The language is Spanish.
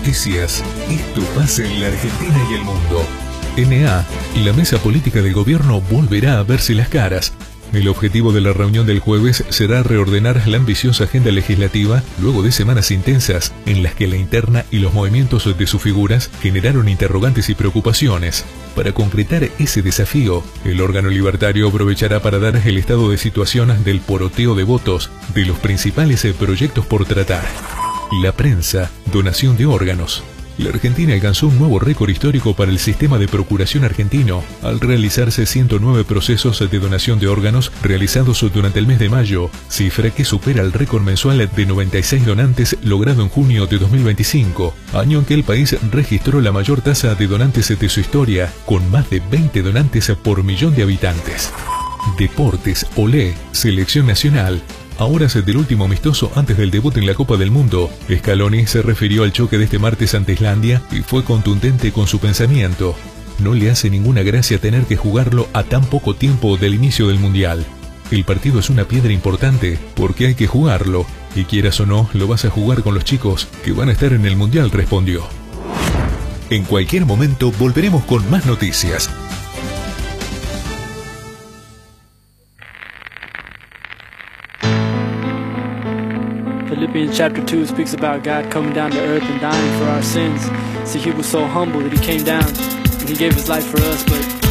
noticias. Esto pasa en la Argentina y el mundo. NA, la mesa política del gobierno volverá a verse las caras. El objetivo de la reunión del jueves será reordenar la ambiciosa agenda legislativa luego de semanas intensas en las que la interna y los movimientos de sus figuras generaron interrogantes y preocupaciones. Para concretar ese desafío, el órgano libertario aprovechará para dar el estado de situación del poroteo de votos de los principales proyectos por tratar. La prensa, donación de órganos. La Argentina alcanzó un nuevo récord histórico para el sistema de procuración argentino, al realizarse 109 procesos de donación de órganos realizados durante el mes de mayo, cifra que supera el récord mensual de 96 donantes logrado en junio de 2025, año en que el país registró la mayor tasa de donantes de su historia, con más de 20 donantes por millón de habitantes. Deportes, Olé, Selección Nacional. A horas del último amistoso antes del debut en la Copa del Mundo, Scaloni se refirió al choque de este martes ante Islandia y fue contundente con su pensamiento. No le hace ninguna gracia tener que jugarlo a tan poco tiempo del inicio del Mundial. El partido es una piedra importante porque hay que jugarlo, y quieras o no, lo vas a jugar con los chicos que van a estar en el Mundial, respondió. En cualquier momento volveremos con más noticias. Philippians chapter 2 speaks about God coming down to earth and dying for our sins. See, he was so humble that he came down and he gave his life for us, but